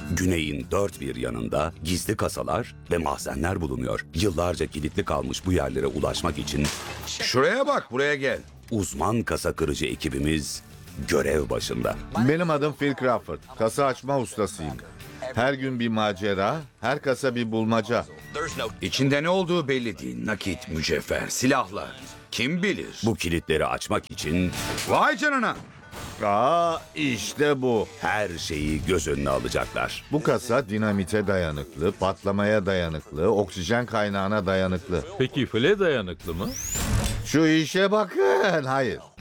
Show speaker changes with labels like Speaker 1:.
Speaker 1: Güneyin dört bir yanında gizli kasalar ve mahzenler bulunuyor. Yıllarca kilitli kalmış bu yerlere ulaşmak için
Speaker 2: Şuraya bak, buraya gel.
Speaker 1: uzman kasa kırıcı ekibimiz görev başında.
Speaker 3: Benim adım Phil Crawford. Kasa açma ustasıyım. Her gün bir macera, her kasa bir bulmaca.
Speaker 2: İçinde ne olduğu belli değil. Nakit, mücevher, silahlar. Kim bilir?
Speaker 1: Bu kilitleri açmak için
Speaker 2: Vay canına.
Speaker 3: İşte bu.
Speaker 1: her şeyi göz önüne alacaklar.
Speaker 3: Bu kasa dinamite dayanıklı, patlamaya dayanıklı, oksijen kaynağına dayanıklı.
Speaker 4: Peki file dayanıklı mı?
Speaker 3: Şu işe bakın. Hayır.